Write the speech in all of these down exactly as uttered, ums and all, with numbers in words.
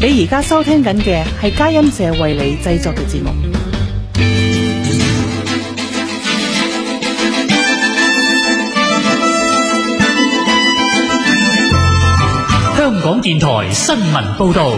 你而家收聽緊嘅係佳音社為你製作嘅節目。 香港電台新聞報道。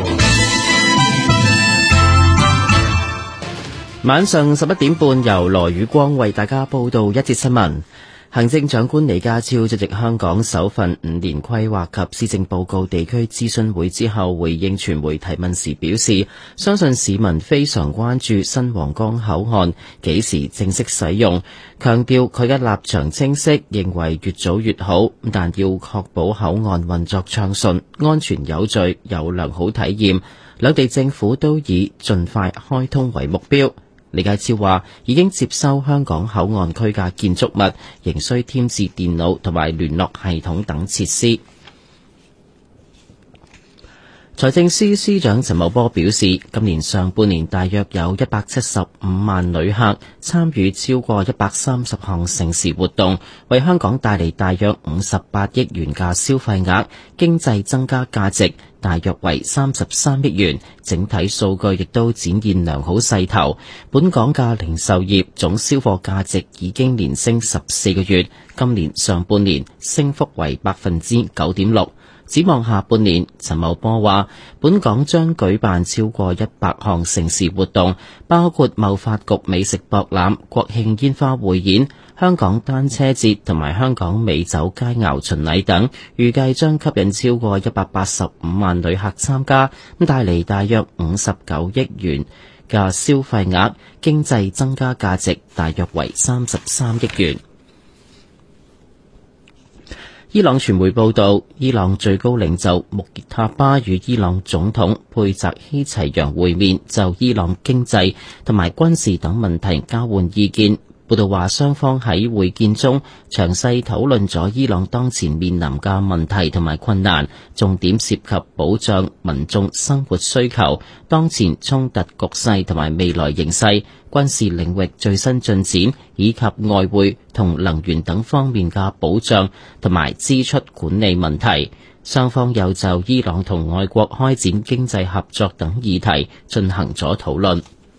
晚上十一點半，由羅宇光為大家報道一節新聞。行政長官李家超出席香港首份五年規劃及施政報告地區諮詢會之後，回應傳媒提問時表示，相信市民非常關注新皇崗口岸幾時正式使用，強調佢嘅立場清晰，認為越早越好，但要確保口岸運作暢順、安全有序、有良好體驗，兩地政府都以盡快開通為目標。李家超話已經接收香港口岸區嘅建築物，仍需添置電腦同埋聯絡系統等設施。財政司司長陳茂波表示，今年上半年大約有一百七十五萬旅客參與超過一百三十項盛事活動，為香港帶嚟大約五十八億元嘅消費額，經濟增加價值大約為三十三億元，整體數據亦都展現良好勢頭。本港嘅零售業總銷貨價值已經連升十四個月，今年上半年升幅為百分之九點六。展望下半年，陳茂波話，本港將舉辦超過一百項盛事活動，包括貿發局美食博覽、國慶煙花匯演、香港單車節同埋香港美酒佳餚巡禮等，預計將吸引超過一百八十五萬旅客參加，咁帶嚟大約五十九億元嘅消費額，經濟增加價值大約為三十三億元。伊朗傳媒報道，伊朗最高領袖穆傑塔巴與伊朗總統佩澤希齊揚會面，就伊朗經濟同埋軍事等問題交換意見。報道話，雙方喺會見中詳細討論咗伊朗當前面臨嘅問題同埋困難，重點涉及保障民眾生活需求、當前衝突局勢同埋未來形勢、軍事領域最新進展，以及外匯同能源等方面嘅保障同埋支出管理問題。雙方又就伊朗同外國開展經濟合作等議題進行咗討論。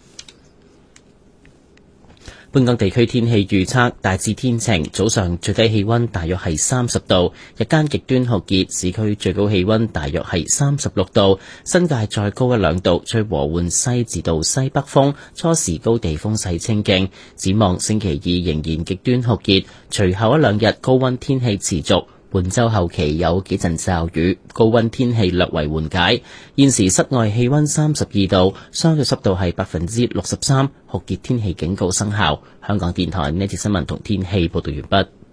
本港地區天氣預測大致天晴，早上最低氣溫大約係三十度，日間極端酷熱，市區最高氣溫大約係三十六度，新界再高一兩度，吹和緩西至到西北風，初時高地風勢清勁。展望星期二仍然極端酷熱，隨後一兩日高溫天氣持續。本週後期有幾陣驟雨，高溫天氣略為緩解。現時室外氣溫三十二度，相對濕度係百分之六十三，酷熱天氣警告生效。香港電台呢節新聞同天氣報道完畢。